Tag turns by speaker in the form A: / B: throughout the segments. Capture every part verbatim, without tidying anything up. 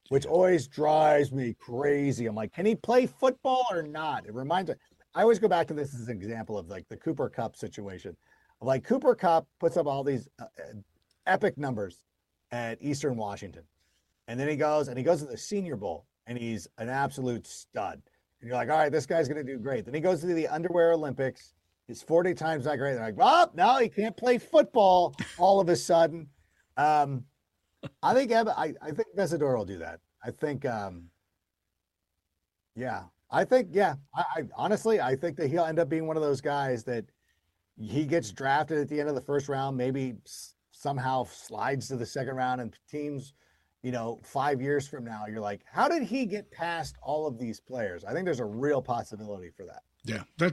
A: which always drives me crazy. I'm like, can he play football or not? It reminds me. I always go back to this as an example of like the Cooper Kupp situation. Like Cooper Kupp puts up all these uh, epic numbers at Eastern Washington, and then he goes and he goes to the Senior Bowl, and he's an absolute stud. And you're like, all right, this guy's going to do great. Then he goes to the Underwear Olympics. He's forty times that great. They're like, well, now he can't play football all of a sudden. Um, I think I, I think Mesidor will do that. I think, um, yeah, I think, yeah. I, I honestly, I think that he'll end up being one of those guys that he gets drafted at the end of the first round, maybe somehow slides to the second round, and teams, you know, five years from now, you're like, how did he get past all of these players? I think there's a real possibility for that.
B: Yeah, that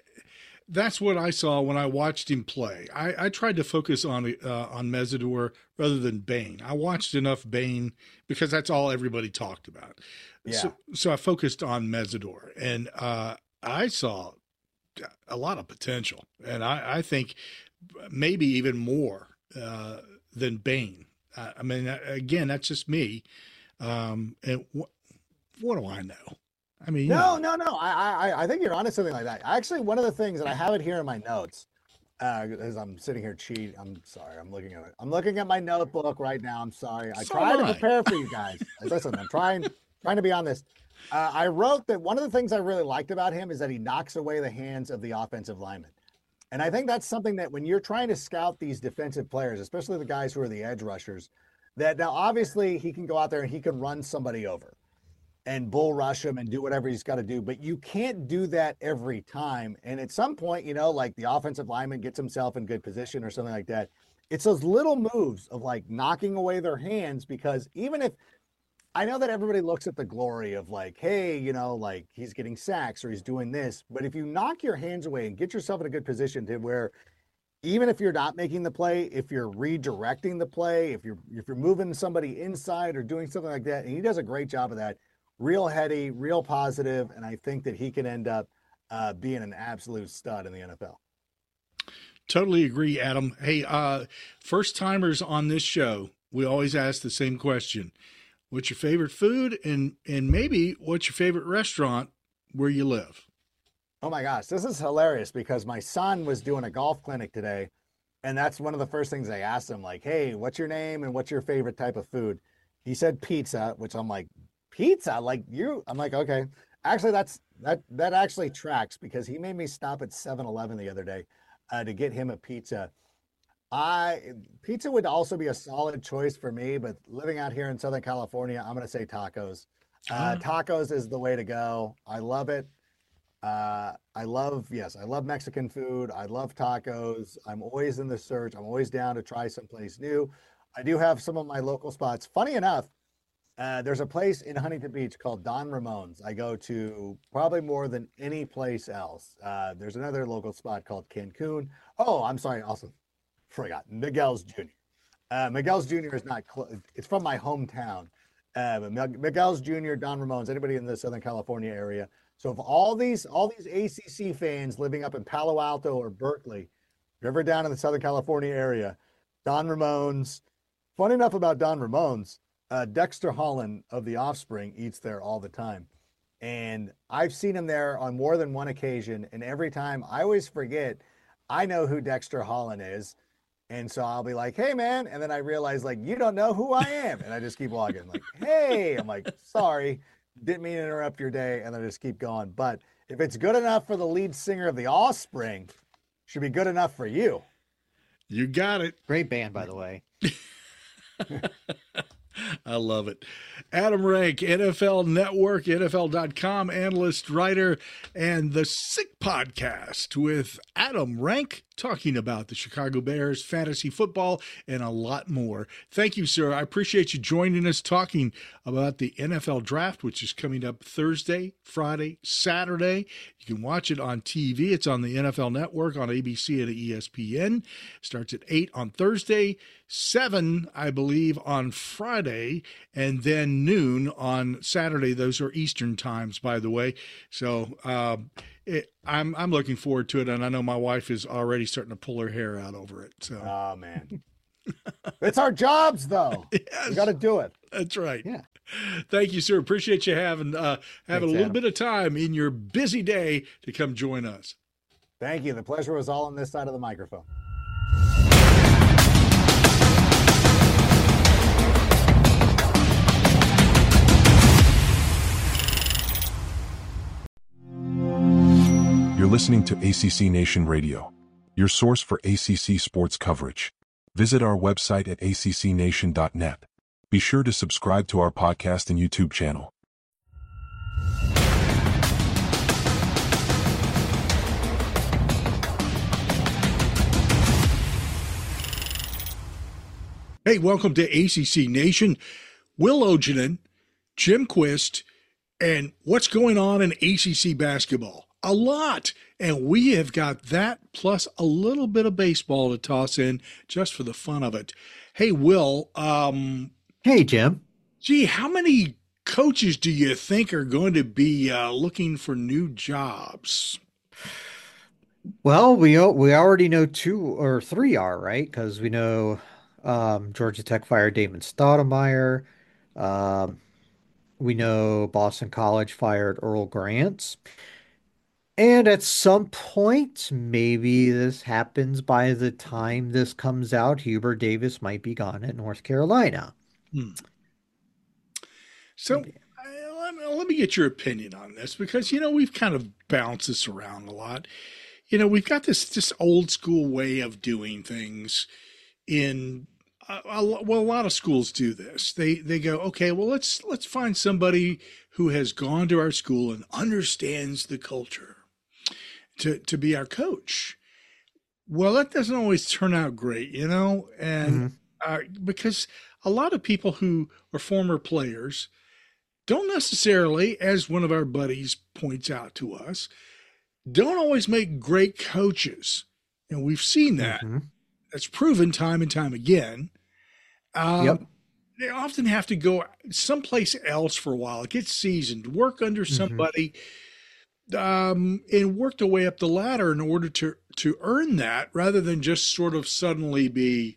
B: that's what I saw when I watched him play. I, I tried to focus on uh, on Mesidor rather than Bain. I watched enough Bain because that's all everybody talked about.
A: Yeah.
B: So, so I focused on Mesidor, and uh, I saw a lot of potential, and I, I think maybe even more uh, than Bain. Uh, I mean, again, that's just me. Um, and wh- what do I know? I mean,
A: no,
B: know.
A: no, no. I, I, I think you're onto something like that. Actually, one of the things, and I have it here in my notes, uh, as I'm sitting here cheating. I'm sorry. I'm looking at it. I'm looking at my notebook right now. I'm sorry. I
B: So
A: try
B: am
A: to
B: I.
A: prepare for you guys. Listen, I'm trying, trying to be on this. Uh, I wrote that one of the things I really liked about him is that he knocks away the hands of the offensive linemen. And I think that's something that when you're trying to scout these defensive players, especially the guys who are the edge rushers, that now obviously he can go out there and he can run somebody over and bull rush him and do whatever he's got to do. But you can't do that every time. And at some point, you know, like the offensive lineman gets himself in good position or something like that. It's those little moves of like knocking away their hands, because even if I know that everybody looks at the glory of like, hey, you know, like he's getting sacks or he's doing this. But if you knock your hands away and get yourself in a good position to where even if you're not making the play, if you're redirecting the play, if you're if you're moving somebody inside or doing something like that, and he does a great job of that, real heady, real positive, and I think that he can end up uh, being an absolute stud in the N F L.
B: Totally agree, Adam. Hey, uh, first timers on this show, we always ask the same question. What's your favorite food? And, and maybe what's your favorite restaurant where you live?
A: Oh my gosh, this is hilarious because my son was doing a golf clinic today, and that's one of the first things I asked him, like, hey, what's your name and what's your favorite type of food? He said pizza, which I'm like, pizza? Like you? I'm like, okay. Actually, that's that that actually tracks because he made me stop at seven eleven the other day uh, to get him a pizza. I pizza would also be a solid choice for me, but living out here in Southern California, I'm going to say tacos. Uh, tacos is the way to go. I love it. Uh, I love, yes, I love Mexican food. I love tacos. I'm always in the search. I'm always down to try someplace new. I do have some of my local spots. Funny enough, uh, there's a place in Huntington Beach called Don Ramon's. I go to probably more than any place else. Uh, there's another local spot called Cancun. Oh, I'm sorry. Also forgot Miguel's Junior Uh, Miguel's Junior is not, cl- it's from my hometown. Uh, but Miguel's Junior, Don Ramon's, anybody in the Southern California area. So if all these all these A C C fans living up in Palo Alto or Berkeley, if you're ever down in the Southern California area, Don Ramon's. Funny enough about Don Ramon's, uh, Dexter Holland of The Offspring eats there all the time. And I've seen him there on more than one occasion. And every time I always forget, I know who Dexter Holland is. And so I'll be like, hey, man. And then I realize, like, you don't know who I am. And I just keep walking. Like, hey, I'm like, sorry. Didn't mean to interrupt your day. And then I just keep going. But if it's good enough for the lead singer of The Offspring, should be good enough for you.
B: You got it.
C: Great band, by the way.
B: I love it. Adam Rank, N F L Network, N F L dot com analyst, writer, and the Sick Podcast with Adam Rank talking about the Chicago Bears, fantasy football, and a lot more. Thank you, sir. I appreciate you joining us talking about the N F L Draft, which is coming up Thursday, Friday, Saturday. You can watch it on T V. It's on the N F L Network on A B C and E S P N. Starts at eight on Thursday, seven, I believe, on Friday, and then noon on Saturday. Those are Eastern times, by the way. So uh, it, I'm I'm looking forward to it, and I know my wife is already starting to pull her hair out over it. So,
A: oh man, it's our jobs, though.
B: Yes.
A: We got to do it.
B: That's right.
C: Yeah.
B: Thank you, sir. Appreciate you having uh, having
A: Thanks,
B: a little
A: Adam.
B: bit of time in your busy day to come join us.
A: Thank you. The pleasure was all on this side of the microphone.
C: You're listening to A C C Nation Radio, your source for A C C sports coverage. Visit our website at A C C nation dot net. Be sure to subscribe to our podcast and YouTube channel.
B: Hey, welcome to A C C Nation. Will Ojanen, Jim Quist, and what's going on in A C C basketball? A lot. And we have got that plus a little bit of baseball to toss in just for the fun of it. Hey, Will, um,
D: Hey, Jim.
B: gee, how many coaches do you think are going to be uh, looking for new jobs?
D: Well, we o- we already know two or three are, right? Because we know um, Georgia Tech fired Damon Stoudemire. Um, we know Boston College fired Earl Grants. And at some point, maybe this happens by the time this comes out, Hubert Davis might be gone at North Carolina.
B: Hmm. So I, let, me, let me get your opinion on this because, you know, we've kind of bounced this around a lot. You know, we've got this this old school way of doing things in a, a, well, a lot of schools do this. They they go, okay, well, let's let's find somebody who has gone to our school and understands the culture to to be our coach. Well, that doesn't always turn out great, you know, and
D: Mhm.
B: uh, because a lot of people who are former players don't necessarily, as one of our buddies points out to us, don't always make great coaches. And we've seen that.
D: Mhm.
B: That's proven time and time again. Um,
D: Yep.
B: They often have to go someplace else for a while, get seasoned, work under
D: Mhm.
B: somebody, um, and work their way up the ladder in order to to earn that, rather than just sort of suddenly be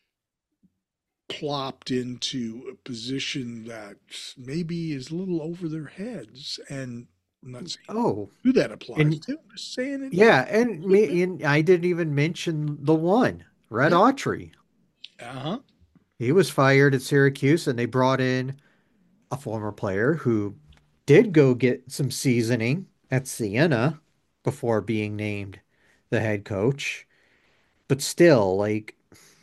B: plopped into a position that maybe is a little over their heads. And I'm not saying
D: Oh,
B: who that applies
D: and
B: to. I'm just saying it.
D: yeah, and me and I didn't even mention the one, Red
B: Yeah.
D: Autry.
B: Uh-huh.
D: He was fired at Syracuse, and they brought in a former player who did go get some seasoning at Siena before being named the head coach. But still, like,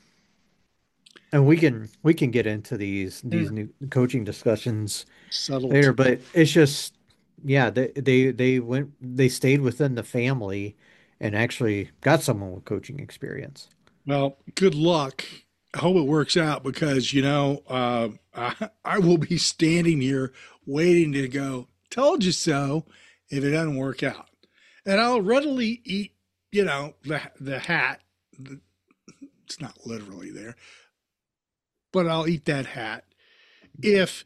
D: and we can we can get into these these
B: Yeah.
D: new coaching discussions
B: Subtlety.
D: later, but it's just, yeah, they they they went they stayed within the family and actually got someone with coaching experience.
B: Well, good luck. I hope it works out because, you know, uh, I, I will be standing here waiting to go, told you so, if it doesn't work out. And I'll readily eat, you know, the, the hat. It's not literally there, but I'll eat that hat if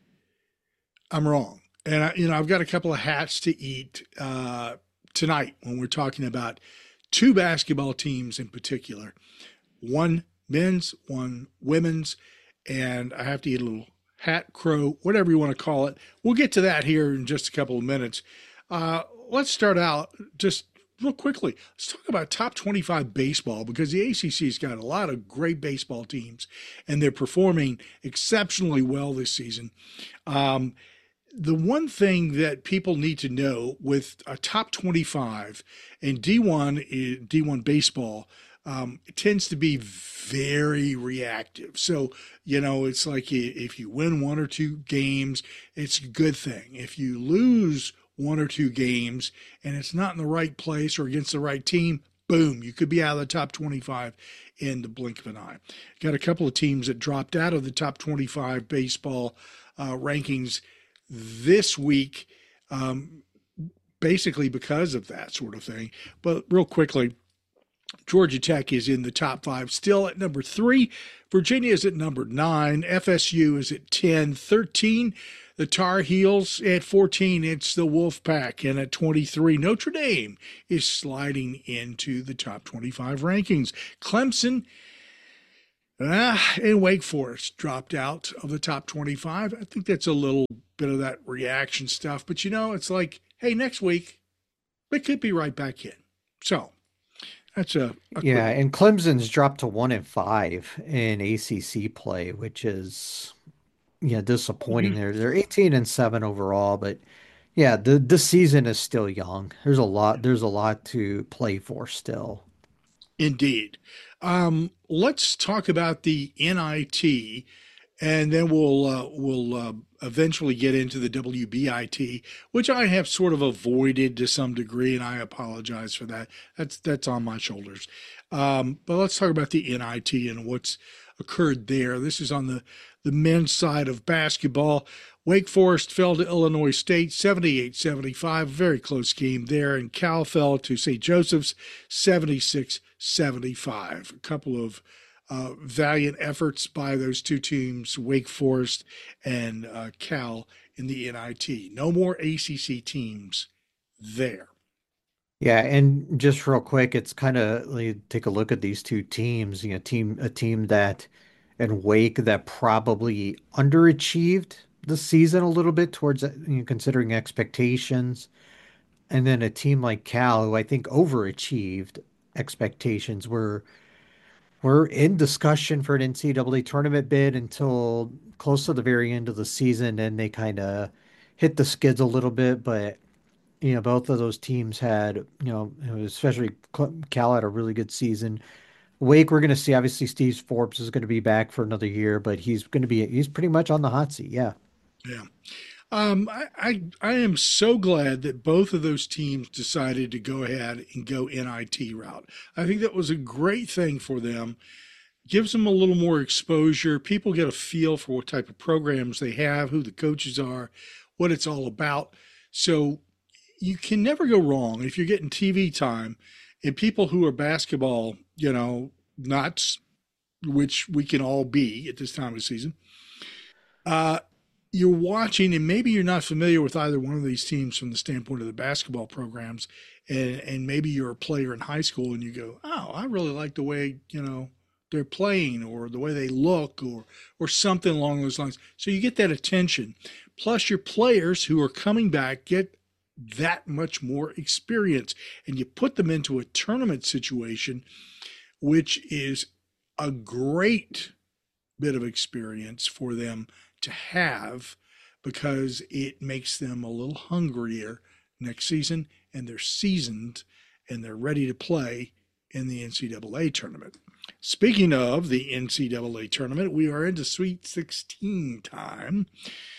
B: I'm wrong. And, I, you know, I've got a couple of hats to eat uh, tonight when we're talking about two basketball teams in particular. One men's, one women's, and I have to eat a little hat, crow, whatever you want to call it. We'll get to that here in just a couple of minutes. Uh, let's start out just real quickly. Let's talk about top twenty-five baseball because the A C C's got a lot of great baseball teams, and they're performing exceptionally well this season. Um, the one thing that people need to know with a top twenty-five and D one, D one baseball, Um, it tends to be very reactive. So, you know, it's like if you win one or two games, it's a good thing. If you lose one or two games and it's not in the right place or against the right team, boom, you could be out of the top twenty-five in the blink of an eye. Got a couple of teams that dropped out of the top twenty-five baseball uh, rankings this week, um, basically because of that sort of thing. But real quickly, Georgia Tech is in the top five, still at number three. Virginia is at number nine. F S U is at ten. thirteen, the Tar Heels. At fourteen, it's the Wolfpack. And at twenty-three, Notre Dame is sliding into the top twenty-five rankings. Clemson Ah, and Wake Forest dropped out of the top twenty-five. I think that's a little bit of that reaction stuff. But you know, it's like, hey, next week, they could be right back in. So that's a, a quick.
D: Yeah, and Clemson's dropped to one and five in A C C play, which is yeah disappointing.
B: Mhm.
D: They're they're eighteen and seven overall, but yeah, the the season is still young. There's a lot there's a lot to play for still.
B: Indeed. Um, let's talk about the N I T, and then we'll uh, we'll uh, eventually get into the W B I T, which I have sort of avoided to some degree, and I apologize for that. That's that's on my shoulders. Um, but let's talk about the N I T and what's occurred there. This is on the the men's side of basketball. Wake Forest fell to Illinois State seventy-eight seventy-five, very close game there, and Cal fell to Saint Joseph's seventy-six seventy-five. A couple of uh, valiant efforts by those two teams, Wake Forest and uh, Cal, in the N I T. No more A C C teams there.
D: Yeah, and just real quick, it's kind of like take a look at these two teams. You know, team a team that and Wake that probably underachieved the season a little bit towards you know, considering expectations, and then a team like Cal who I think overachieved expectations. Were were in discussion for an N C double A tournament bid until close to the very end of the season, and they kind of hit the skids a little bit, but you know, both of those teams had, you know, especially Cal had a really good season. Wake, we're going to see, obviously, Steve Forbes is going to be back for another year, but he's going to be, he's pretty much on the hot seat. Yeah.
B: Yeah. Um, I, I I am so glad that both of those teams decided to go ahead and go N I T route. I think that was a great thing for them. Gives them a little more exposure. People get a feel for what type of programs they have, who the coaches are, what it's all about. So you can never go wrong if you're getting T V time and people who are basketball, you know, nuts, which we can all be at this time of season. Uh, you're watching, and maybe you're not familiar with either one of these teams from the standpoint of the basketball programs, and and maybe you're a player in high school and you go, oh, I really like the way you know they're playing or the way they look or or something along those lines. So you get that attention. Plus, your players who are coming back get that much more experience, and you put them into a tournament situation, which is a great bit of experience for them to have because it makes them a little hungrier next season, and they're seasoned and they're ready to play in the N C double A tournament. Speaking of the N C double A tournament, we are into Sweet sixteen time.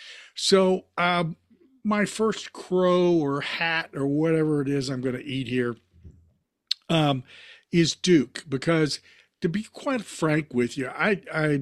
B: So, um, my first crow or hat or whatever it is I'm going to eat here um, is Duke, because to be quite frank with you, I, I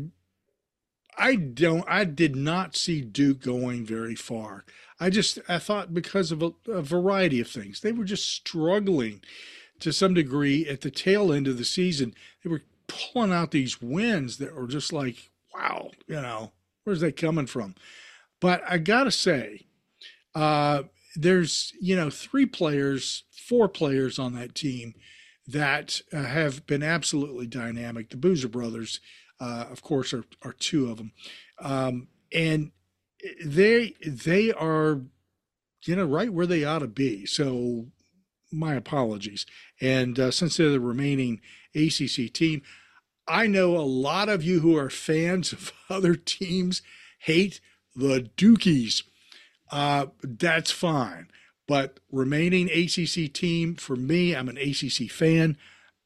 B: I don't. I did not see Duke going very far. I just I thought because of a, a variety of things, they were just struggling to some degree at the tail end of the season. They were pulling out these wins that were just like, wow, you know, where's that coming from? But I gotta say, uh, there's you know three players, four players on that team that uh, have been absolutely dynamic. The Boozer brothers, uh, of course, are, are two of them, um, and they they are you know right where they ought to be. So my apologies. And uh, since they're the remaining A C C team, I know a lot of you who are fans of other teams hate the Dukies. Uh, that's fine. But remaining A C C team, for me, I'm an A C C fan.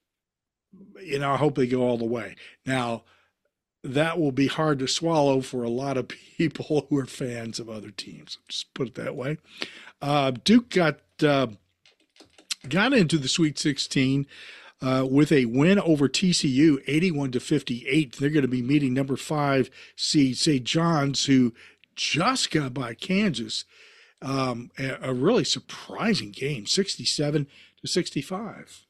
B: You know, I hope they go all the way. Now, that will be hard to swallow for a lot of people who are fans of other teams. Just put it that way. Uh, Duke got uh, got into the Sweet sixteen uh, with a win over T C U, eighty-one to fifty-eight. They're going to be meeting number five seed Saint John's, who just got by Kansas. Um, a, a really surprising game, sixty-seven to sixty-five.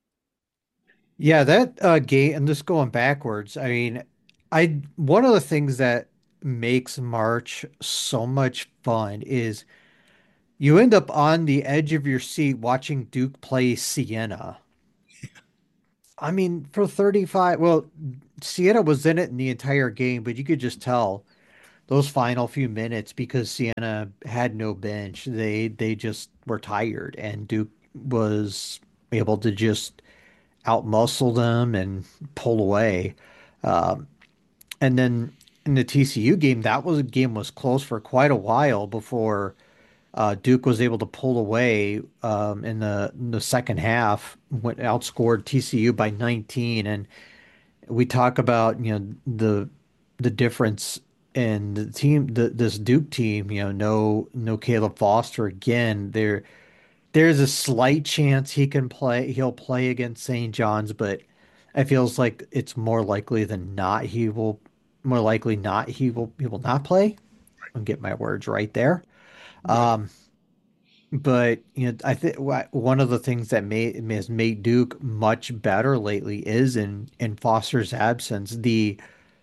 D: Yeah, that uh, game, and just going backwards, I mean, I one of the things that makes March so much fun is you end up on the edge of your seat watching Duke play Siena. I mean, for thirty-five, well, Sienna was in it in the entire game, but you could just tell those final few minutes because Sienna had no bench. They they just were tired, and Duke was able to just outmuscle them and pull away. Um, and then in the T C U game, that was game was close for quite a while before uh, Duke was able to pull away um, in the in the second half, went outscored T C U by nineteen. And we talk about, you know, the the difference in the team, the, this Duke team, you know, no no Caleb Foster again. There there's a slight chance he can play, he'll play against Saint John's, but it feels like it's more likely than not he will more likely not he will he will not play. I'll get my words right there.
B: Right.
D: Um, but you know, I think one of the things that made has made Duke much better lately is in in Foster's absence, the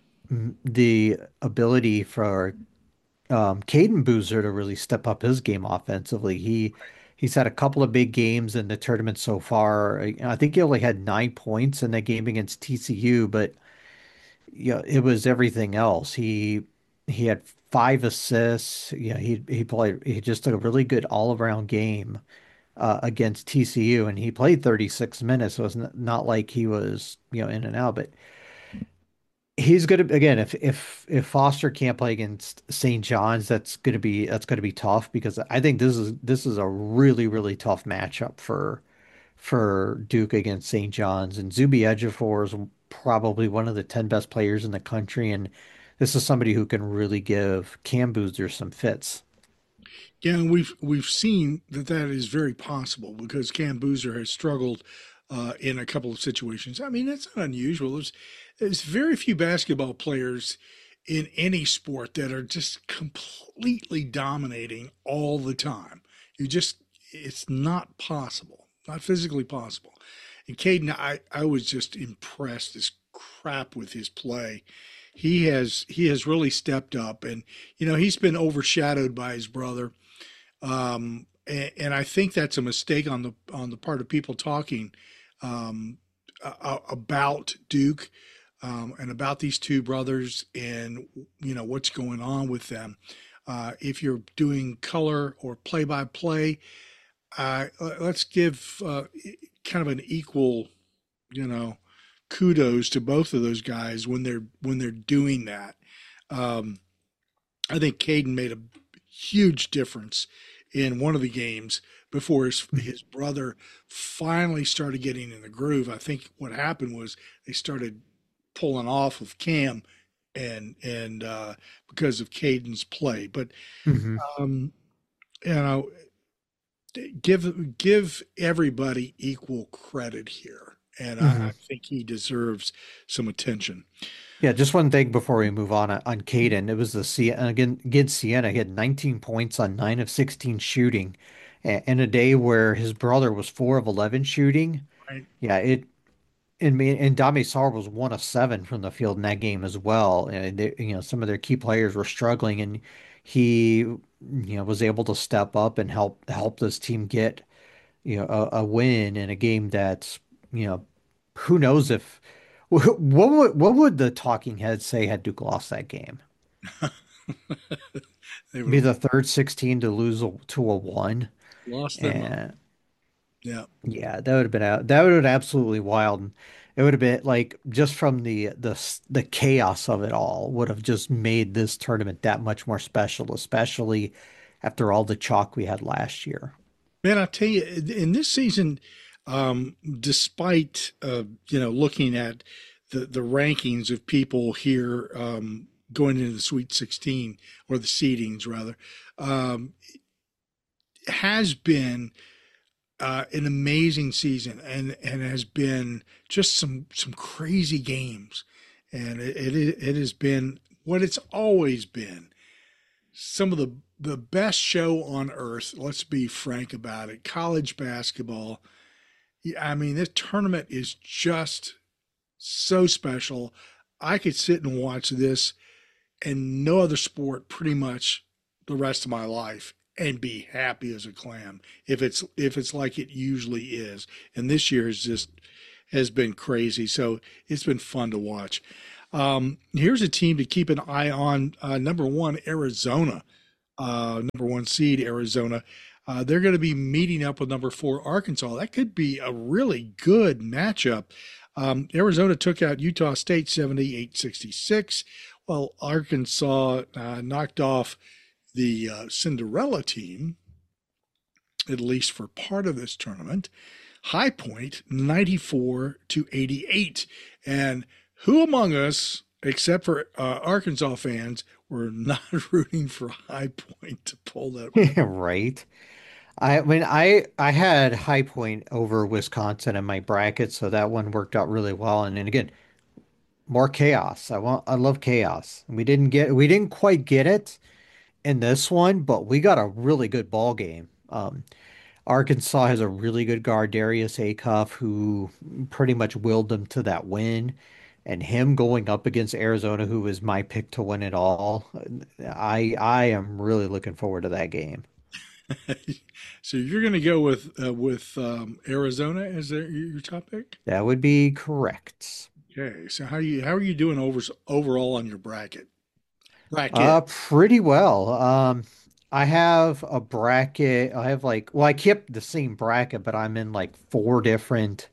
D: the ability for um, Caden Boozer to really step up his game offensively. He he's had a couple of big games in the tournament so far. I I think he only had nine points in that game against T C U, but yeah, it was everything else. He he had five assists. Yeah, he he played. He just took a really good all around game uh, against T C U, and he played thirty-six minutes. So it's not, not like he was, you know, in and out, but he's gonna again if if if Foster can't play against Saint John's, that's gonna be that's gonna be tough because I think this is this is a really really tough matchup for for Duke against Saint John's. And Zuby Ejiofor is probably one of the ten best players in the country, and this is somebody who can really give Cam Boozer some fits.
B: Yeah, and we've we've seen that that is very possible because Cam Boozer has struggled uh, in a couple of situations. I mean, that's not unusual. There's there's very few basketball players in any sport that are just completely dominating all the time. You just it's not possible, not physically possible. And Caden, I I was just impressed as crap with his play. He has he has really stepped up, and you know he's been overshadowed by his brother. Um, and, and I think that's a mistake on the on the part of people talking um, uh, about Duke um, and about these two brothers and you know what's going on with them. Uh, if you're doing color or play by play, uh, let's give uh, kind of an equal, you know, kudos to both of those guys when they're when they're doing that. Um, I think Caden made a huge difference in one of the games before his his brother finally started getting in the groove. I think what happened was they started pulling off of Cam and and uh, because of Caden's play. But
D: Mm-hmm.
B: um, you know, give give everybody equal credit here, and I,
D: Mm-hmm.
B: I think he deserves some attention.
D: Yeah, just one thing before we move on on Caden. It was the Sienna again against Sienna. He had nineteen points on nine of sixteen shooting, a- in a day where his brother was four of eleven shooting.
B: Right?
D: Yeah, it and me and Dame Sar was one of seven from the field in that game as well. And they, you know, some of their key players were struggling, and he, you know, was able to step up and help help this team get, you know, a, a win in a game that's, you know, who knows if what would what would the talking heads say had Duke lost that game?
B: They would
D: Be
B: have
D: the third sixteen to lose a, to a one,
B: lost their mind.
D: and
B: Yeah.
D: yeah, that would have been out. That would have been absolutely wild. And it would have been like just from the the the chaos of it all would have just made this tournament that much more special, especially after all the chalk we had last year.
B: Man, I tell you, in this season, um, despite uh, you know looking at the the rankings of people here um, going into the Sweet sixteen or the seedings rather, um, has been uh, an amazing season and and has been just some some crazy games, and it it, it has been what it's always been. Some of the the best show on earth. Let's be frank about it. College basketball. Yeah, I mean, this tournament is just so special. I could sit and watch this and no other sport pretty much the rest of my life and be happy as a clam if it's if it's like it usually is. And this year is just has been crazy. So it's been fun to watch. Um, here's a team to keep an eye on. Uh, number one, Arizona, uh, number one seed, Arizona. Uh, they're going to be meeting up with number four, Arkansas. That could be a really good matchup. Um, Arizona took out Utah State seventy-eight sixty-six, while Arkansas uh, knocked off the uh, Cinderella team, at least for part of this tournament. High Point ninety-four to eighty-eight. And who among us, except for uh, Arkansas fans, were not rooting for High Point to pull that?
D: Right. I mean, I I had High Point over Wisconsin in my bracket, so that one worked out really well. And then again, more chaos. I want I love chaos. We didn't get we didn't quite get it in this one, but we got a really good ball game. Um, Arkansas has a really good guard, Darius Acuff, who pretty much willed them to that win. And him going up against Arizona, who was my pick to win it all, I I am really looking forward to that game.
B: So you're going to go with uh, with um, Arizona as their, your top pick?
D: That would be correct.
B: Okay. So how you how are you doing over, overall on your bracket?
D: Uh,
B: Bracket.
D: pretty well. Um, I have a bracket. I have like, well, I kept the same bracket, but I'm in like four different,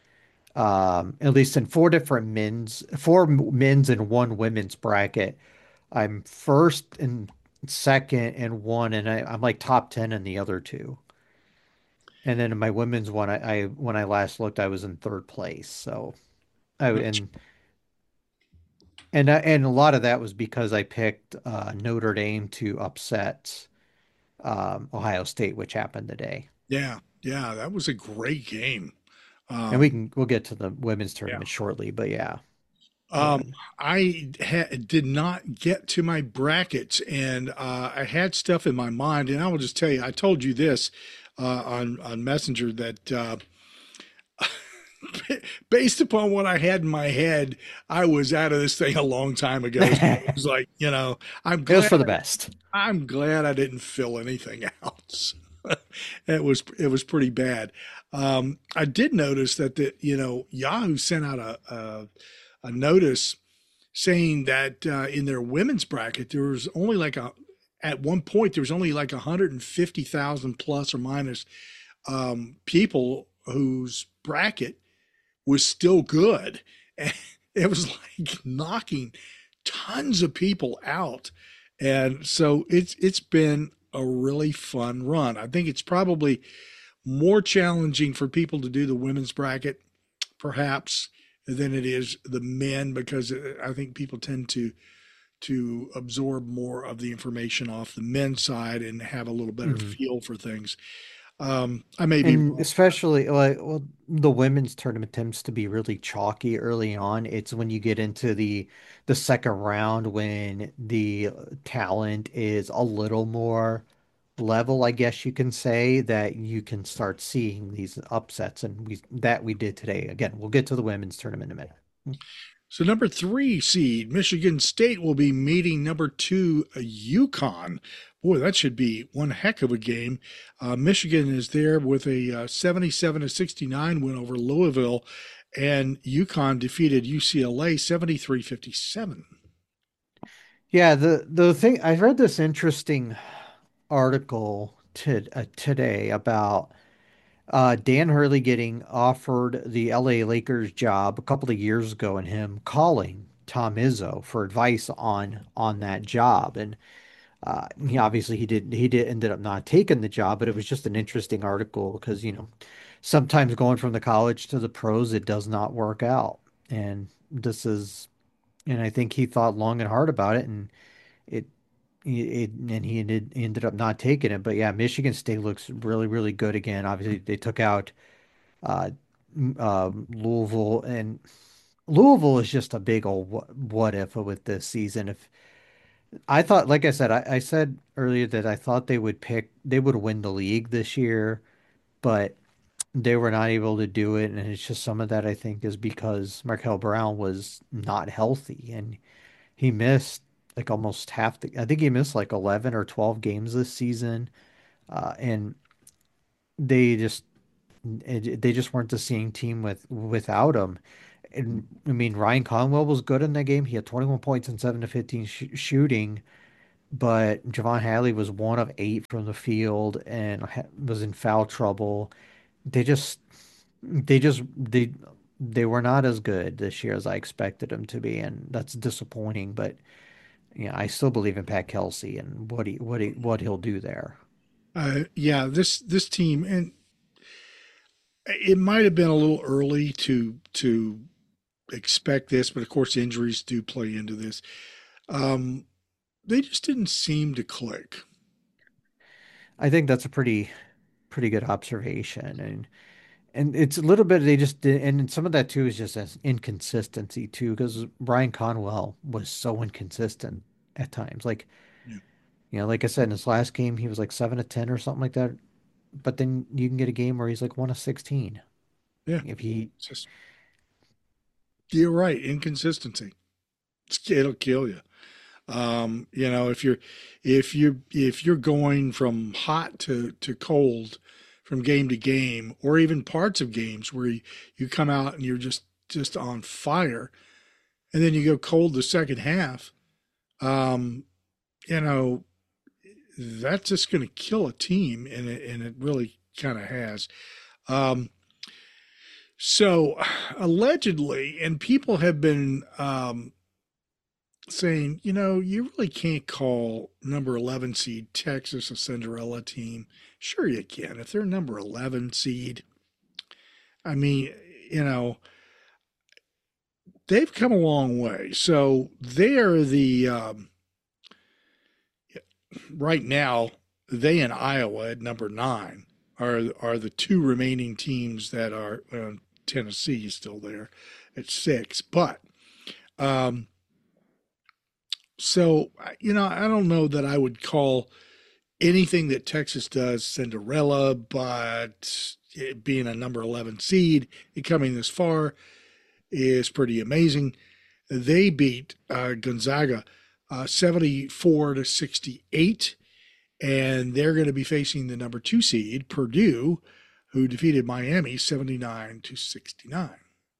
D: um, at least in four different men's, four men's and one women's bracket. I'm first and second and one, and I, I'm like top ten in the other two. And then in my women's one, I, I when I last looked, I was in third place. So I and and uh, and a lot of that was because I picked uh, Notre Dame to upset um, Ohio State, which happened today.
B: Yeah. Yeah. That was a great game.
D: And we
B: Um,
D: can we'll get to the women's
B: yeah.
D: tournament shortly, but yeah.
B: Um,
D: And
B: I ha- did not get to my brackets, and uh, I had stuff in my mind. And I will just tell you, I told you this uh, on on Messenger that uh, based upon what I had in my head, I was out of this thing a long time ago. So it was like, you know, I'm
D: it was
B: glad
D: for the best.
B: I'm glad I didn't fill anything out. It was it was pretty bad. Um, I did notice that the you know Yahoo sent out a a, a notice saying that uh, in their women's bracket there was only like a at one point there was only like one hundred fifty thousand plus or minus um, people whose bracket was still good. And it was like knocking tons of people out. And so it's it's been a really fun run. I think it's probably more challenging for people to do the women's bracket, perhaps, than it is the men, because I think people tend to to absorb more of the information off the men's side and have a little better
D: Mhm.
B: feel for things. Um, I may be
D: And
B: wrong.
D: especially like well, the women's tournament tends to be really chalky early on. It's when you get into the the second round when the talent is a little more level, I guess you can say, that you can start seeing these upsets, and we that we did today. Again, we'll get to the women's tournament in a minute.
B: So number three seed Michigan State will be meeting number two UConn. Boy, that should be one heck of a game. Uh, Michigan is there with a uh, seventy-seven to sixty-nine win over Louisville, and UConn defeated U C L A seventy-three fifty-seven.
D: Yeah, the the thing I read this interesting article to, uh, today about uh, Dan Hurley getting offered the L A Lakers job a couple of years ago and him calling Tom Izzo for advice on on that job. And uh, he obviously he did he did ended up not taking the job, but it was just an interesting article because, you know, sometimes going from the college to the pros, it does not work out. And this is, and I think he thought long and hard about it, and it it, and he ended, ended up not taking it. But yeah, Michigan State looks really, really good again. Obviously, they took out uh, um, Louisville, and Louisville is just a big old what, what if with this season. If I thought, like I said, I, I said earlier that I thought they would pick, they would win the league this year, but they were not able to do it. And it's just some of that I think is because Markel Brown was not healthy and he missed like almost half the, I think he missed like eleven or twelve games this season. Uh, and they just, it, they just weren't the same team with without him. And I mean, Ryan Conwell was good in that game. He had twenty-one points and seven to fifteen sh shooting, but Javon Hadley was one of eight from the field and ha was in foul trouble. They just, they just, they, they were not as good this year as I expected them to be, and that's disappointing. But yeah, I still believe in Pat Kelsey and what he, what he, what he'll do there.
B: Uh, yeah, this this team, and it might have been a little early to to expect this, but of course injuries do play into this. Um, they just didn't seem to click.
D: I think that's a pretty, pretty good observation, and and it's a little bit they just did, and some of that too is just as inconsistency too, because Brian Conwell was so inconsistent at times. Like,
B: Yeah,
D: you know, like I said, in his last game, he was like seven to ten or something like that. But then you can get a game where he's like one of sixteen.
B: yeah,
D: If he,
B: it's just you're right, inconsistency. It's- It'll kill you. Um, you know, if you're if you're if you're going from hot to to cold from game to game, or even parts of games where you, you come out and you're just just on fire, and then you go cold the second half, um, you know, that's just going to kill a team, and it and it really kind of has. Um, so allegedly, and people have been um, saying, you know, you really can't call number eleven seed Texas a Cinderella team. Sure, you can. If they're number eleven seed, I mean, you know, they've come a long way. So they are the, um, right now, they and Iowa at number nine are, are the two remaining teams that are, uh, Tennessee is still there at six. But, um, so, you know, I don't know that I would call anything that Texas does Cinderella, but it being a number eleven seed and coming this far is pretty amazing. They beat uh, Gonzaga uh, seventy-four to sixty-eight, and they're going to be facing the number two seed, Purdue, who defeated Miami seventy-nine to sixty-nine.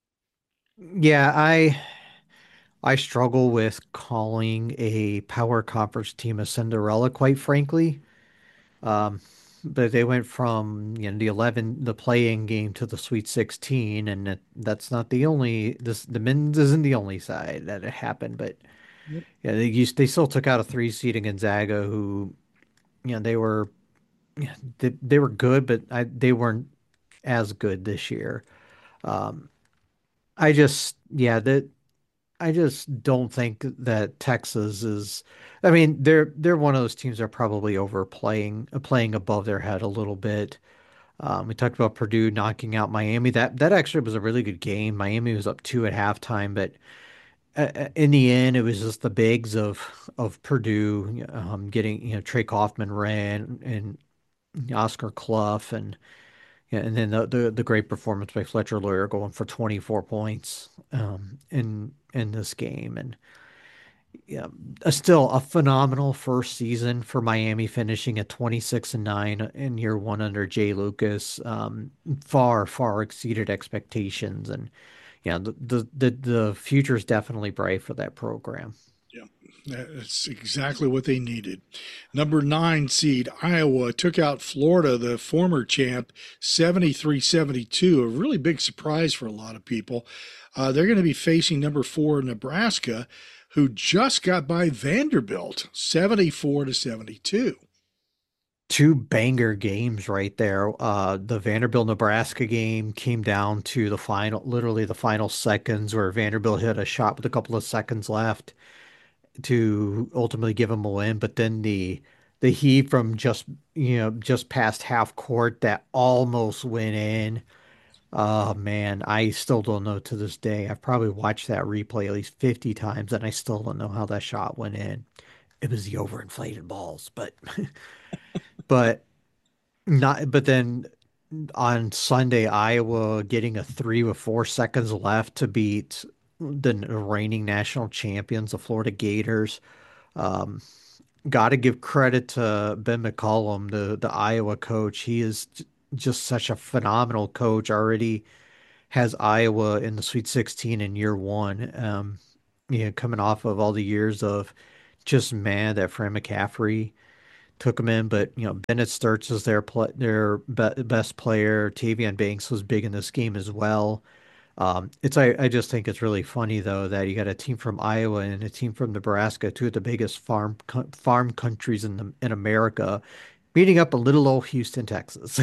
D: yeah, I I struggle with calling a power conference team a Cinderella, quite frankly. Um, but they went from, you know, the eleven, the playing game to the Sweet sixteen, and it, that's not the only, this, the men's isn't the only side that it happened, but
B: Yep.
D: yeah, they used, they still took out a three seed in Gonzaga who, you know, they were, yeah, they, they were good, but I, they weren't as good this year. Um, I just, yeah, that I just don't think that Texas is. I mean, they're they're one of those teams that are probably overplaying, playing above their head a little bit. Um, we talked about Purdue knocking out Miami. That that actually was a really good game. Miami was up two at halftime, but uh, uh, in the end, it was just the bigs of of Purdue um, getting, you know, Trey Kaufman ran and Oscar Clough and yeah, and then the, the the great performance by Fletcher Loyer going for twenty-four points um, in in this game, and yeah, a, still a phenomenal first season for Miami, finishing at twenty-six and nine in year one under Jay Lucas. Um, far far exceeded expectations, and yeah, the the the, the future is definitely bright for that program.
B: Yeah, that's exactly what they needed. Number nine seed Iowa took out Florida, the former champ, seventy-three seventy-two. A really big surprise for a lot of people. Uh, they're going to be facing number four Nebraska, who just got by Vanderbilt, seventy-four to seventy-two.
D: Two banger games right there. Uh, the Vanderbilt Nebraska game came down to the final, literally the final seconds, where Vanderbilt hit a shot with a couple of seconds left to ultimately give them a win. But then the the heat from just, you know, just past half court that almost went in. Oh man, I still don't know to this day. I've probably watched that replay at least fifty times, and I still don't know how that shot went in. It was the overinflated balls, but but not. But then on Sunday, Iowa getting a three with four seconds left to beat the reigning national champions, the Florida Gators. Um, Got to give credit to Ben McCollum, the the Iowa coach. He is. just such a phenomenal coach. Already has Iowa in the Sweet sixteen in year one. Um, you know, coming off of all the years of just mad that Fran McCaffrey took him in, but you know Bennett Sturts is their pl their be best player. Tavion Banks was big in this game as well. Um, it's I, I just think it's really funny though that you got a team from Iowa and a team from Nebraska, two of the biggest farm co farm countries in the in America, beating up a little old Houston, Texas.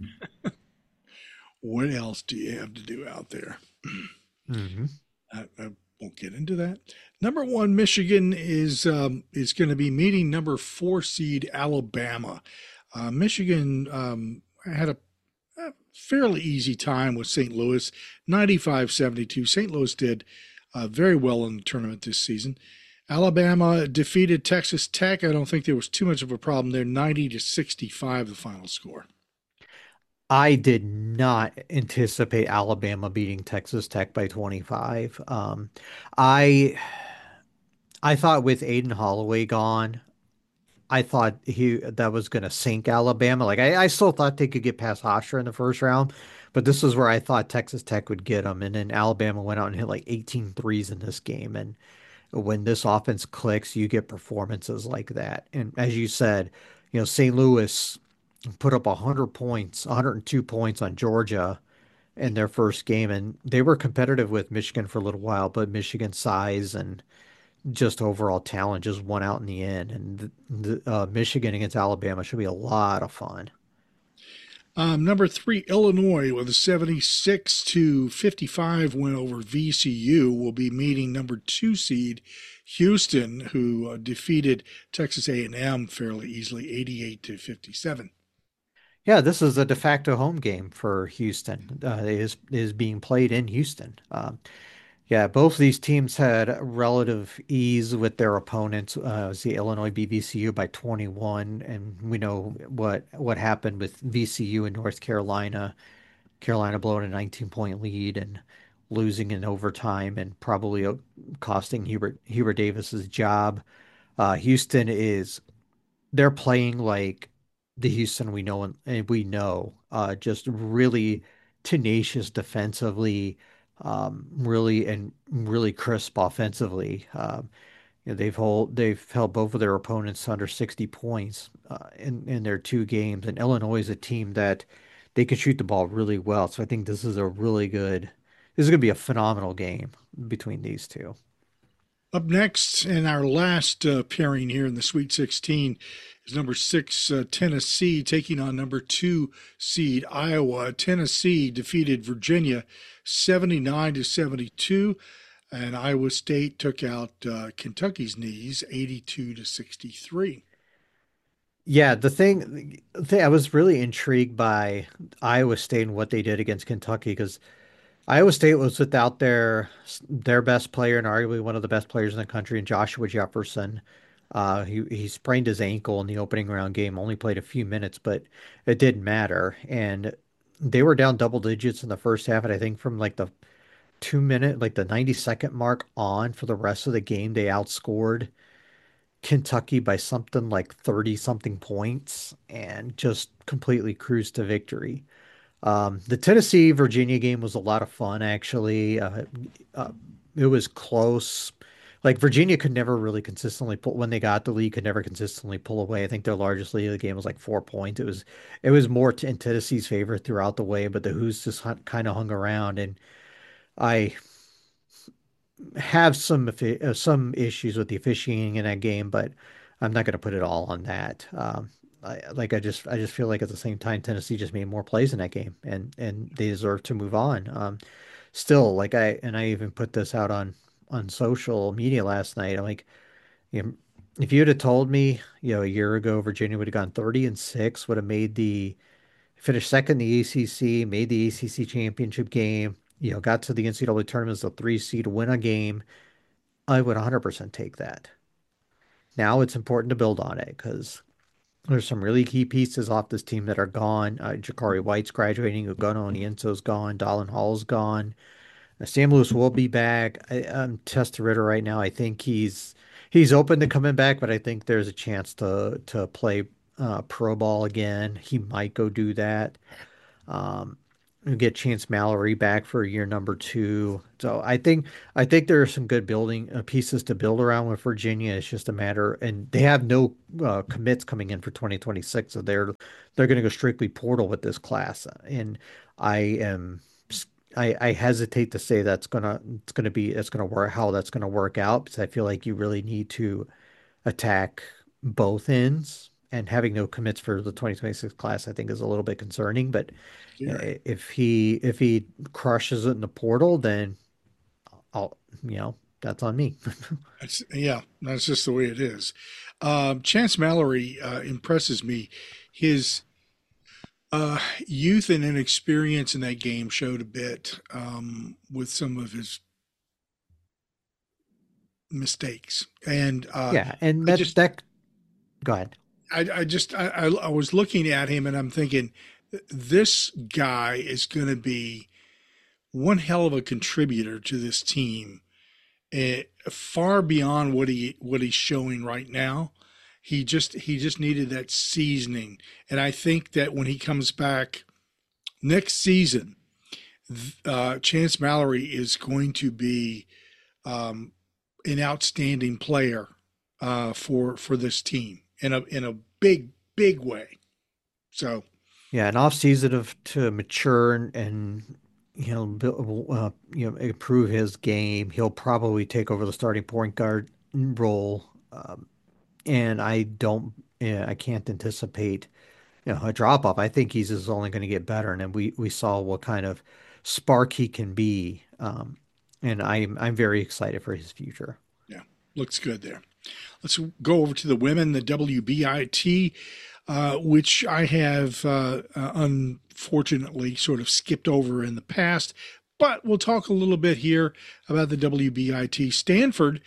B: What else do you have to do out there?
D: hmm
B: I, I won't get into that. Number one, Michigan is um, is going to be meeting number four seed Alabama. Uh, Michigan um, had a, a fairly easy time with Saint Louis, ninety-five seventy-two. Saint Louis did uh, very well in the tournament this season. Alabama defeated Texas Tech. I don't think there was too much of a problem there. ninety to sixty-five, the final score.
D: I did not anticipate Alabama beating Texas Tech by twenty-five. Um, I I thought with Aiden Holloway gone, I thought he that was going to sink Alabama. Like I, I still thought they could get past Hofstra in the first round, but this is where I thought Texas Tech would get them. And then Alabama went out and hit like eighteen threes in this game. And when this offense clicks, you get performances like that. And as you said, you know, Saint Louis put up one hundred points, one hundred two points on Georgia in their first game, and they were competitive with Michigan for a little while, but Michigan's size and just overall talent just won out in the end. And the, the, uh, Michigan against Alabama should be a lot of fun.
B: Um, number three, Illinois, with a seventy-six to fifty-five win over V C U, will be meeting number two seed Houston, who uh, defeated Texas A and M fairly easily, eighty-eight to fifty-seven.
D: Yeah, this is a de facto home game for Houston. Uh, it is is being played in Houston. Um, Yeah, both of these teams had relative ease with their opponents. Uh, it was the Illinois beat V C U by twenty-one, and we know what what happened with V C U in North Carolina. Carolina blowing a nineteen point lead and losing in overtime, and probably uh, costing Hubert Hubert Davis's job. Uh, Houston is they're playing like the Houston we know and, and we know, uh, just really tenacious defensively, um, really and really crisp offensively. Um, you know, they've hold they've held both of their opponents under sixty points uh, in in their two games, and Illinois is a team that they can shoot the ball really well. So I think this is a really good. This is going to be a phenomenal game between these two.
B: Up next, in our last uh, pairing here in the Sweet sixteen, is number six uh, Tennessee taking on number two seed Iowa. Tennessee defeated Virginia seventy-nine to seventy-two, and Iowa State took out uh, Kentucky's knees eighty-two to sixty-three.
D: Yeah, the thing, the thing I was really intrigued by Iowa State and what they did against Kentucky because Iowa State was without their their best player and arguably one of the best players in the country, in Joshua Jefferson. Uh, he he sprained his ankle in the opening round game, only played a few minutes, but it didn't matter. And they were down double digits in the first half, and I think from like the two minute, like the ninety second mark on for the rest of the game, they outscored Kentucky by something like thirty something points and just completely cruised to victory. Um, the Tennessee Virginia game was a lot of fun, actually. Uh, uh, it was close. Like Virginia could never really consistently pull when they got the lead, could never consistently pull away. I think their largest lead of the game was like four points. It was it was more t in Tennessee's favor throughout the way, but the Hoos just kind of hung around. And I have some uh, some issues with the officiating in that game, but I'm not going to put it all on that. Um, I, like I just I just feel like at the same time Tennessee just made more plays in that game, and and they deserve to move on. Um, still, like I and I even put this out on on social media last night. I'm like, you know, if you'd have told me, you know, a year ago Virginia would have gone thirty and six, would have made the finished second in the A C C, made the A C C championship game, you know, got to the N C double A tournament as a three seed, win a game, I would one hundred percent take that. Now it's important to build on it because there's some really key pieces off this team that are gone. Uh, Jakari White's graduating. Ugono Onienso's gone. Dallin Hall's gone. Uh, Sam Lewis will be back. I, I'm Testa Ritter right now. I think he's he's open to coming back, but I think there's a chance to to play uh, pro ball again. He might go do that. Um, you get Chance Mallory back for year number two. So I think I think there are some good building uh, pieces to build around with Virginia. It's just a matter, and they have no uh, commits coming in for twenty twenty-six, so they're they're going to go strictly portal with this class. And I am I, I hesitate to say that's gonna it's gonna be it's gonna work how that's gonna work out because I feel like you really need to attack both ends. And having no commits for the twenty twenty-six class, I think, is a little bit concerning. But
B: Scary.
D: uh, if he if he crushes it in the portal, then I'll you know that's on me.
B: That's, yeah, that's just the way it is. Um, Chance Mallory uh, impresses me. His uh, youth and inexperience in that game showed a bit um, with some of his mistakes, and uh,
D: Yeah, and
B: I
D: that
B: just,
D: that go ahead.
B: I, I just, I, I, I was looking at him, and I'm thinking, this guy is going to be one hell of a contributor to this team, uh, far beyond what he what he's showing right now. He just he just needed that seasoning, and I think that when he comes back next season, uh, Chance Mallory is going to be um, an outstanding player uh, for for this team in a in a big big way. So
D: Yeah, an off season of to mature and, and you know build, uh, you know improve his game. He'll probably take over the starting point guard role, um, and I don't yeah, I can't anticipate you know a drop off. I think he's just only going to get better, and then we we saw what kind of spark he can be, um, and I'm I'm very excited for his future.
B: yeah, looks good there. Let's go over to the women, the W B I T, uh, which I have uh, uh, unfortunately sort of skipped over in the past. But we'll talk a little bit here about the W B I T. Stanford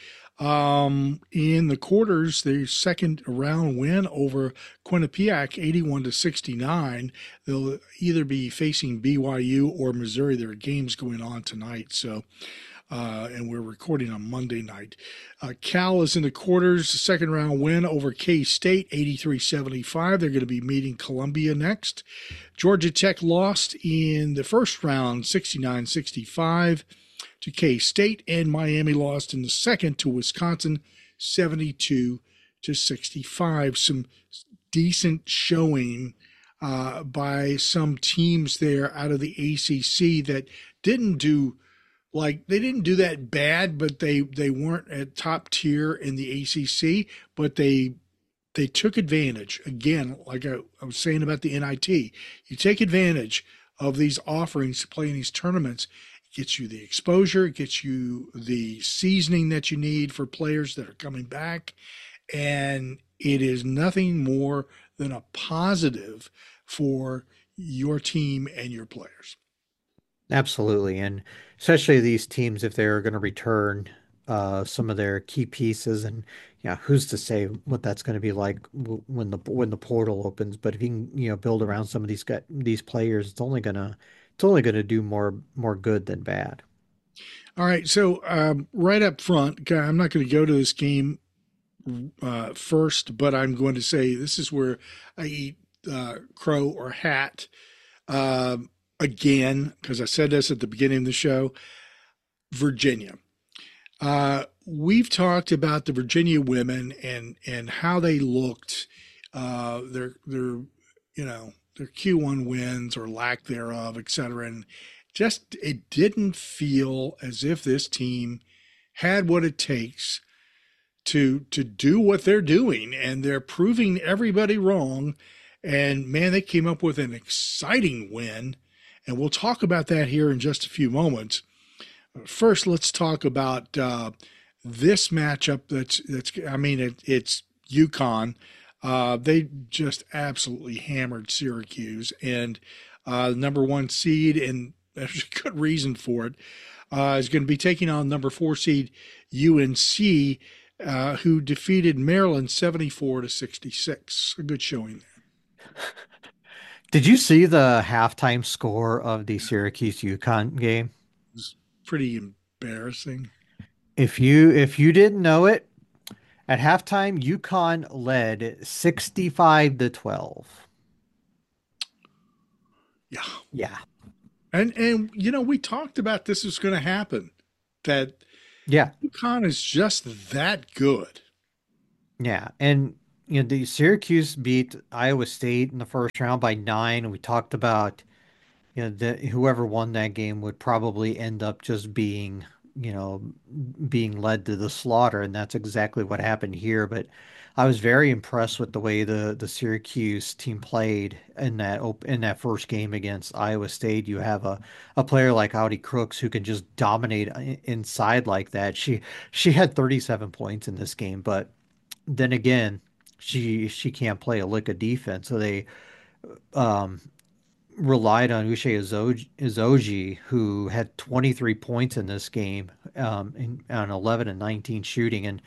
B: um, in the quarters, their second round win over Quinnipiac, eighty-one to sixty-nine. They'll either be facing B Y U or Missouri. There are games going on tonight, so. Uh, and we're recording on Monday night. Uh, Cal is in the quarters, second round win over K-State, eighty-three seventy-five. They're going to be meeting Columbia next. Georgia Tech lost in the first round, sixty-nine sixty-five to K-State, and Miami lost in the second to Wisconsin, seventy-two to sixty-five. Some decent showing uh, by some teams there out of the A C C that didn't do like they didn't do that bad, but they they weren't at top tier in the A C C, but they they took advantage. Again, like I, I was saying about the N I T, you take advantage of these offerings to play in these tournaments. It gets you the exposure, it gets you the seasoning that you need for players that are coming back, and it is nothing more than a positive for your team and your players.
D: Absolutely, and especially these teams if they're going to return uh, some of their key pieces, and yeah, who's to say what that's going to be like w when the when the portal opens? But if you can, you know, build around some of these guys, these players, it's only gonna it's only gonna do more more good than bad.
B: All right, so um, right up front, I'm not going to go to this game uh, first, but I'm going to say this is where I eat uh, crow or hat um, again, because I said this at the beginning of the show. Virginia. Uh, we've talked about the Virginia women and and how they looked, uh, their their you know their Q one wins or lack thereof, et cetera. And just it didn't feel as if this team had what it takes to to do what they're doing, and they're proving everybody wrong. And man, they came up with an exciting win, and we'll talk about that here in just a few moments. First, let's talk about uh, this matchup. That's that's. I mean, it, it's UConn. Uh, they just absolutely hammered Syracuse, and uh, number one seed, and there's a good reason for it. Uh, is going to be taking on number four seed U N C, uh, who defeated Maryland seventy-four to sixty-six. A good showing there.
D: Did you see the halftime score of the Syracuse UConn game?
B: It was pretty embarrassing.
D: If you if you didn't know it, at halftime, UConn led sixty-five to twelve.
B: Yeah,
D: Yeah.
B: And and you know, we talked about this was going to happen. That
D: Yeah.
B: UConn is just that good.
D: Yeah. And you know, the Syracuse beat Iowa State in the first round by nine. We talked about, you know, that whoever won that game would probably end up just being, you know, being led to the slaughter, and that's exactly what happened here. But I was very impressed with the way the the Syracuse team played in that op in that first game against Iowa State. You have a a player like Audi Crooks who can just dominate i- inside like that. She she had thirty-seven points in this game, but then again, she she can't play a lick of defense. So they um relied on Uche Izoji, Izoji, who had twenty-three points in this game, um, in, on eleven and nineteen shooting, and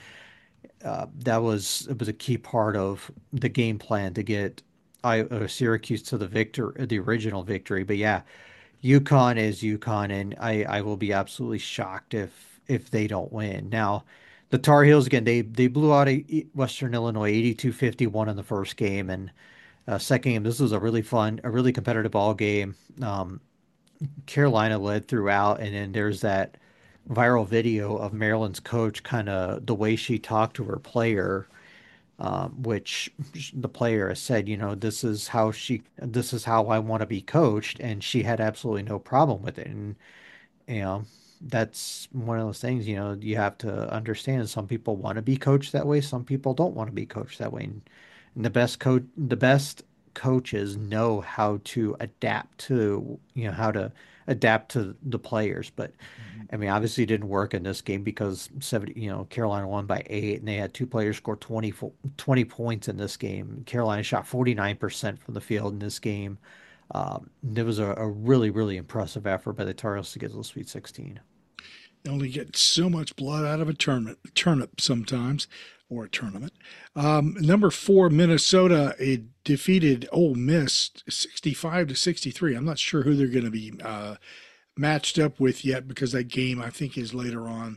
D: uh, that was it was a key part of the game plan to get I, uh, Syracuse to the victor, the original victory. But yeah, UConn is UConn, and I, I will be absolutely shocked if if they don't win. Now, the Tar Heels again, they they blew out a, Western Illinois eighty-two fifty-one in the first game, and uh, second game, this was a really fun, a really competitive ball game. Um, Carolina led throughout, and then there's that viral video of Maryland's coach, kind of the way she talked to her player, um, which the player has said, you know, this is how she, this is how I want to be coached, and she had absolutely no problem with it. And you know, that's one of those things, you know, you have to understand. Some people want to be coached that way, some people don't want to be coached that way. And, and the best coach, the best coaches know how to adapt to, you know, how to adapt to the players. But I mean, obviously it didn't work in this game because seventy, you know, Carolina won by eight and they had two players score twenty, twenty points in this game. Carolina shot forty-nine percent from the field in this game. Um, it was a, a really, really impressive effort by the Tar Heels to get to the Sweet sixteen.
B: You only get so much blood out of a turnip, turnip sometimes, or a tournament. Um, number four, Minnesota, it defeated Ole Miss sixty-five to sixty-three. I'm not sure who they're going to be uh, matched up with yet because that game I think is later on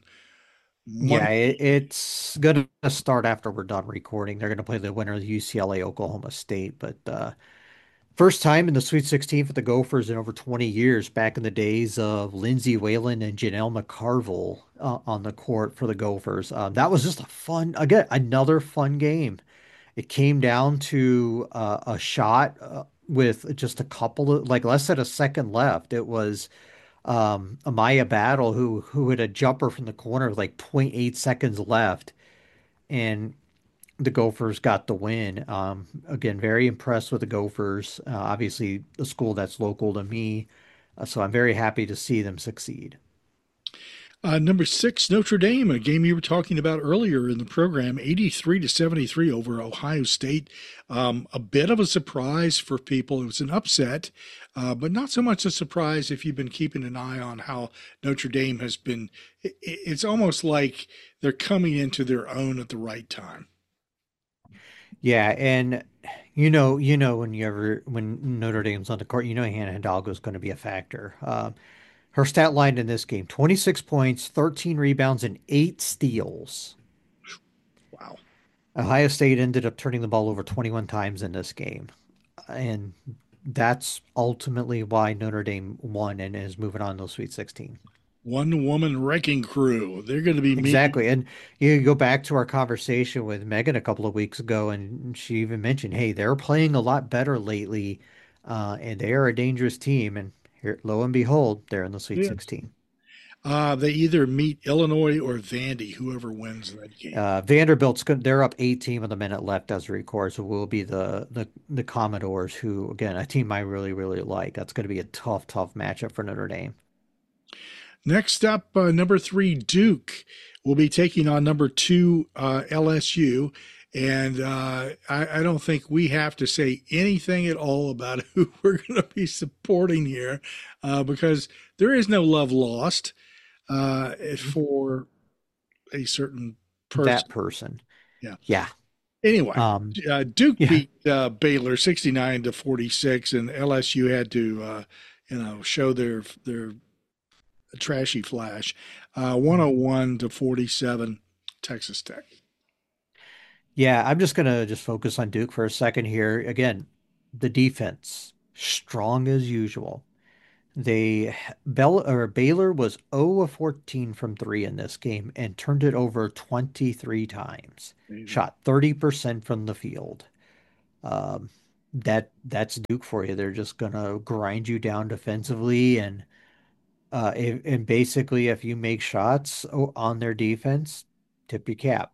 D: Yeah,
B: Monday.
D: it, it's going to start after we're done recording. They're going to play the winner of U C L A Oklahoma State, but uh, first time in the Sweet sixteen for the Gophers in over twenty years, back in the days of Lindsay Whalen and Janelle McCarville uh, on the court for the Gophers. Um, that was just a fun, again, another fun game. It came down to uh, a shot uh, with just a couple of, like less than a second left. It was um, Amaya Battle who who had a jumper from the corner with like zero point zero point eight seconds left, and the Gophers got the win. Um, again, very impressed with the Gophers. Uh, obviously, a school that's local to me, uh, so I'm very happy to see them succeed.
B: Uh, number six, Notre Dame, a game you were talking about earlier in the program, eighty-three to seventy-three over Ohio State. Um, a bit of a surprise for people. It was an upset, uh, but not so much a surprise if you've been keeping an eye on how Notre Dame has been. It, it's almost like they're coming into their own at the right time.
D: Yeah, and you know, you know, when you ever when Notre Dame's on the court, you know Hannah Hidalgo is going to be a factor. Um, her stat line in this game: twenty-six points, thirteen rebounds, and eight steals.
B: Wow.
D: Ohio State ended up turning the ball over twenty-one times in this game, and that's ultimately why Notre Dame won and is moving on to the Sweet sixteen.
B: One woman wrecking crew. They're going to be meeting.
D: Exactly. And you go back to our conversation with Megan a couple of weeks ago, and she even mentioned, hey, they're playing a lot better lately, uh, and they are a dangerous team. And here, lo and behold, they're in the Sweet
B: Yeah.
D: sixteen.
B: Uh, they either meet Illinois or Vandy, whoever wins that game.
D: Uh, Vanderbilt's good. They're up eighteen with a minute left as we record, so we'll be the the the Commodores, who again a team I really really like. That's going to be a tough tough matchup for Notre Dame.
B: Next up, uh, number three, Duke will be taking on number two, uh, L S U. And uh, I, I don't think we have to say anything at all about who we're going to be supporting here uh, because there is no love lost uh, for a certain person.
D: That person.
B: Yeah.
D: Yeah.
B: Anyway,
D: Um,
B: uh, Duke
D: yeah.
B: beat uh, Baylor sixty-nine to forty-six, and L S U had to, uh, you know, show their their trashy flash. Uh, one oh one to forty-seven, Texas Tech.
D: Yeah, I'm just gonna just focus on Duke for a second here. Again, the defense, strong as usual. They Bell or Baylor was zero of fourteen from three in this game and turned it over twenty-three times.
B: Amazing.
D: Shot thirty percent from the field. Um, that that's Duke for you. They're just gonna grind you down defensively and uh if, and basically if you make shots on their defense, tip your cap.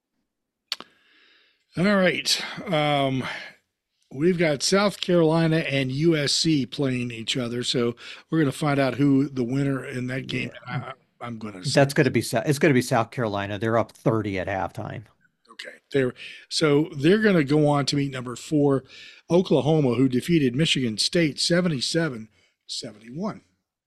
B: All right. Um, we've got South Carolina and U S C playing each other, so we're going to find out who the winner in that game.
D: Yeah.
B: I, I'm going to say
D: That's going to be it's going to be South Carolina. They're up thirty at halftime.
B: okay. They're so they're going to go on to meet number four, Oklahoma, who defeated Michigan State seventy-seven seventy-one.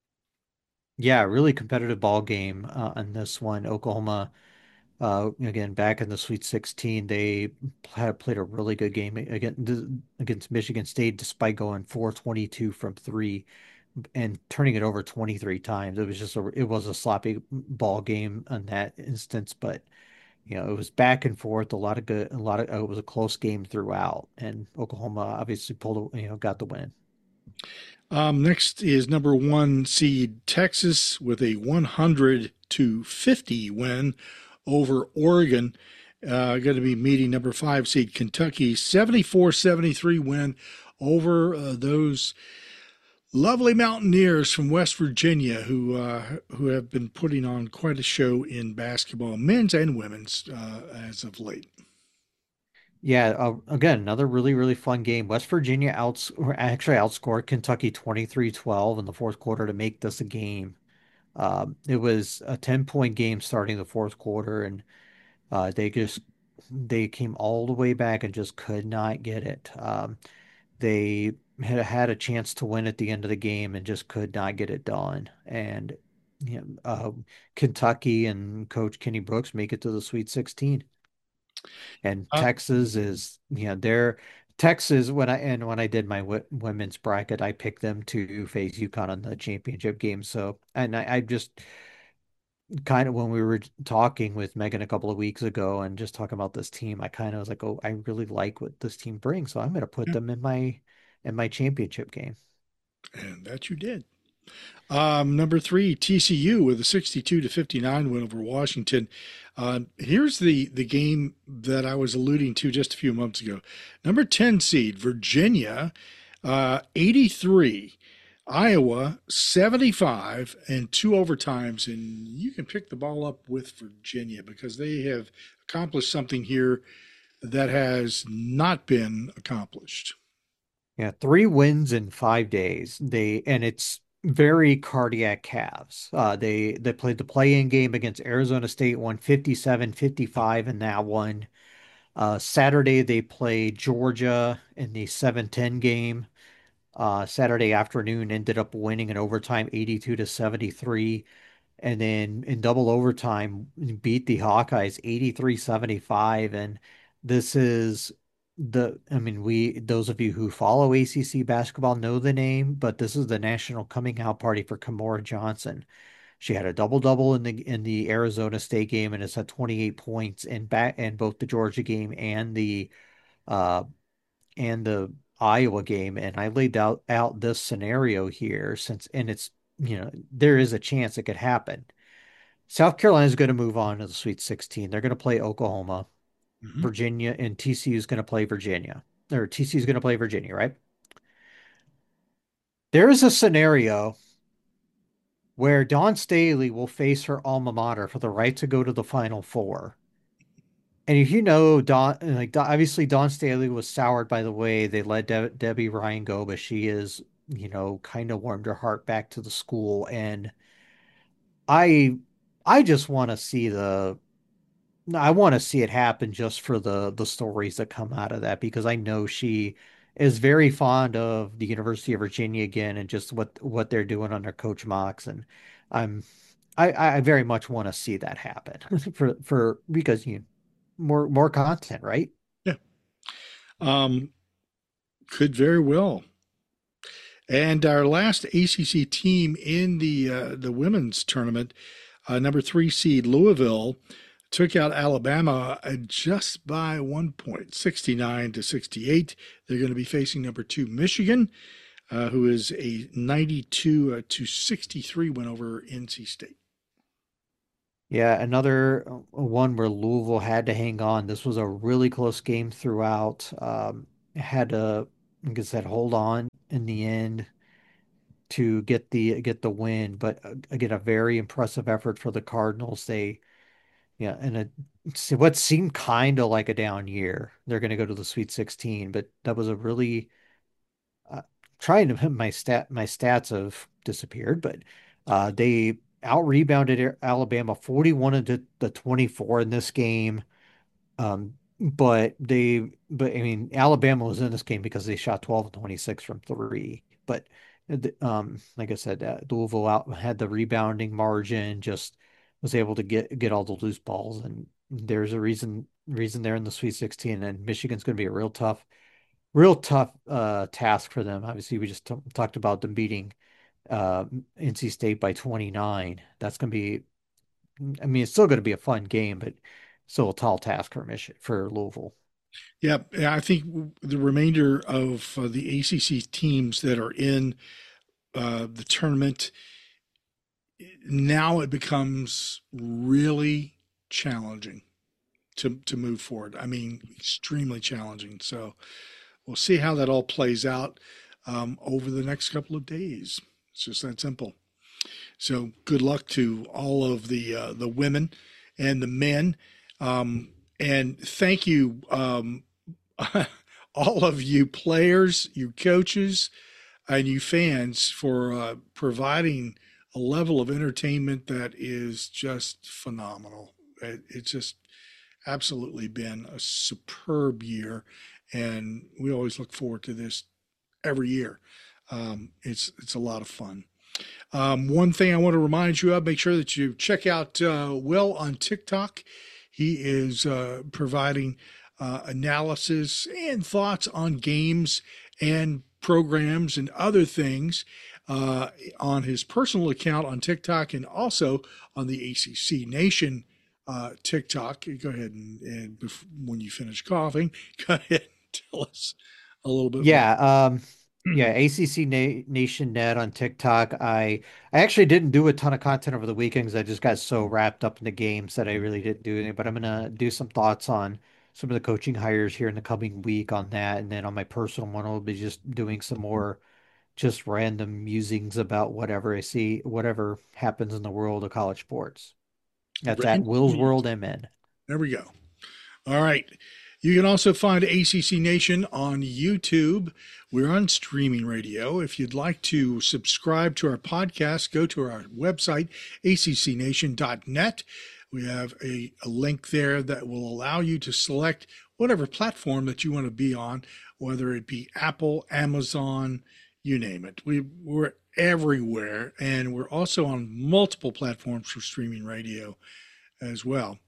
D: Yeah, really competitive ball game uh, on this one. Oklahoma, uh, again, back in the Sweet sixteen, they had played a really good game against against Michigan State, despite going four twenty-two from three and turning it over twenty-three times. It was just a it was a sloppy ball game in that instance, but you know, it was back and forth, a lot of good, a lot of, it was a close game throughout, and Oklahoma obviously pulled, you know, got the win.
B: Um, next is number one seed Texas with a one hundred to fifty win over Oregon. Uh, going to be meeting number five seed Kentucky, seventy-four seventy-three win over uh, those lovely Mountaineers from West Virginia, who uh, who have been putting on quite a show in basketball, men's and women's, uh, as of late.
D: Yeah, uh, again, another really, really fun game. West Virginia outs actually outscored Kentucky twenty-three twelve in the fourth quarter to make this a game. Um, it was a ten-point game starting the fourth quarter, and uh, they just they came all the way back and just could not get it. Um, they had had a chance to win at the end of the game and just could not get it done. And you know, uh, Kentucky and Coach Kenny Brooks make it to the Sweet sixteen. And
B: Uh,
D: Texas is, you know, they're Texas when I and when I did my w women's bracket, I picked them to face UConn on the championship game. So, and I, I just kind of when we were talking with Megan a couple of weeks ago and just talking about this team, I kind of was like, oh, I really like what this team brings, so I'm going to put
B: yeah,
D: them in my in my championship game.
B: and that you did. Um, number three, T C U with a sixty-two to fifty-nine win over Washington. Uh, here's the the game that I was alluding to just a few months ago. Number ten seed Virginia, uh, eighty-three. Iowa, seventy-five, and two overtimes. And you can pick the ball up with Virginia because they have accomplished something here that has not been accomplished.
D: Yeah, three wins in five days. They and it's very cardiac calves. Uh, they they played the play-in game against Arizona State, won fifty-seven fifty-five in that one. Uh, Saturday they played Georgia in the seven ten game. Uh, Saturday afternoon ended up winning in overtime eighty-two to seventy-three. And then in double overtime beat the Hawkeyes eighty-three seventy-five. And this is the, I mean, we, those of you who follow A C C basketball know the name, but this is the national coming out party for Kamora Johnson. She had a double double in the in the Arizona State game and it's at twenty-eight points in back in both the Georgia game and the uh and the Iowa game. And I laid out out this scenario here since and it's you know there is a chance it could happen. South Carolina is going to move on to the Sweet sixteen. They're going to play Oklahoma,
B: Mm-hmm.
D: Virginia, and T C U is going to play Virginia. Or T C U is going to play Virginia, right? There is a scenario where Dawn Staley will face her alma mater for the right to go to the Final Four. And if you know Dawn, like obviously Dawn Staley was soured by the way they let De Debbie Ryan go, but she is, you know, kind of warmed her heart back to the school. And I, I just want to see the, I want to see it happen just for the the stories that come out of that because I know she is very fond of the University of Virginia again and just what what they're doing under Coach Mox. And I'm, I, I very much want to see that happen for for because you. More more content, right?
B: Yeah. Um, could very well. And our last A C C team in the uh, the women's tournament, uh, number three seed Louisville, took out Alabama uh, just by one point, sixty-nine to sixty-eight. They're going to be facing number two Michigan. uh, who is a ninety-two uh, to sixty-three win over N C State.
D: Yeah, another uh, one where Louisville had to hang on. This was a really close game throughout. Um, had to, like I said, hold on in the end to get the get the win. But uh, again, a very impressive effort for the Cardinals. They, yeah, and a so what seemed kind of like a down year. They're going to go to the Sweet sixteen, but that was a really uh, trying to my stat my stats have disappeared, but uh, they out rebounded Alabama forty-one to the twenty-four in this game. Um, but they, but I mean, Alabama was in this game because they shot twelve and twenty-six from three. But um, like I said, uh, Louisville out had the rebounding margin, just was able to get get all the loose balls, and there's a reason reason they're in the Sweet sixteen. And Michigan's going to be a real tough, real tough uh, task for them. Obviously, we just t talked about them beating uh, N C State by twenty-nine. That's going to be, I mean, it's still going to be a fun game, but still a tall task for Mich for Louisville.
B: Yeah, I think the remainder of uh, the A C C teams that are in uh, the tournament, now it becomes really challenging to to move forward. I mean, extremely challenging. So we'll see how that all plays out um, over the next couple of days. It's just that simple. So good luck to all of the uh, the women and the men, um, and thank you, um, all of you players, you coaches, and you fans for uh, providing a level of entertainment that is just phenomenal. It, it's just absolutely been a superb year, and we always look forward to this every year. Um, it's it's a lot of fun. Um, one thing I want to remind you of, make sure that you check out uh, Will on TikTok. He is uh, providing uh, analysis and thoughts on games and programs and other things uh, on his personal account on TikTok, and also on the A C C Nation uh, TikTok. Go ahead and, and before, when you finish coughing, go ahead and tell us a little bit
D: Yeah,
B: more.
D: um, yeah, A C C Na Nation Net on TikTok. I I actually didn't do a ton of content over the weekends. I just got so wrapped up in the games that I really didn't do anything. But I'm gonna do some thoughts on some of the coaching hires here in the coming week on that, and then on my personal one, I'll be just doing some more just random musings about whatever I see, whatever happens in the world of college sports. That's at Will's World M N.
B: There we go. All right. You can also find A C C Nation on YouTube. We're on streaming radio. If you'd like to subscribe to our podcast, go to our website, A C C nation dot net. We have a, a link there that will allow you to select whatever platform that you want to be on, whether it be Apple, Amazon, you name it. We, we're everywhere, and we're also on multiple platforms for streaming radio as well.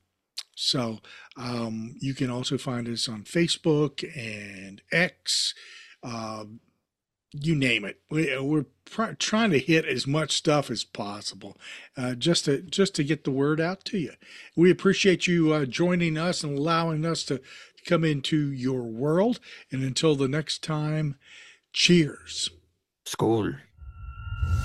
B: So um, you can also find us on Facebook and X, um, you name it. We, we're pr- trying to hit as much stuff as possible, uh, just to just to get the word out to you. We appreciate you uh, joining us and allowing us to come into your world. And until the next time, cheers.
D: School.